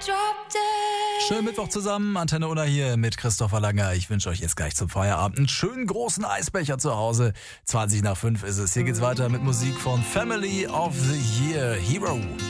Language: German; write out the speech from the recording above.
Schönen Mittwoch zusammen, Antenne Unna hier mit Christopher Langer. Ich wünsche euch jetzt gleich zum Feierabend einen schönen großen Eisbecher zu Hause. 20 nach 5 ist es. Hier geht's weiter mit Musik von Family of the Year Hero.